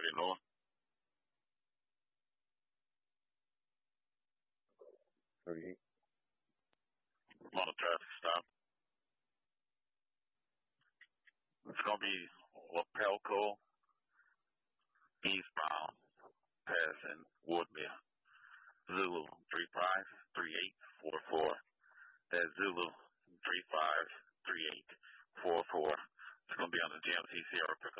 North. On a traffic stop. It's going to be Lapelco eastbound, passing Woodmere. Zulu 353844. That's Zulu 353844. It's going to be on the GMC Sierra pickup.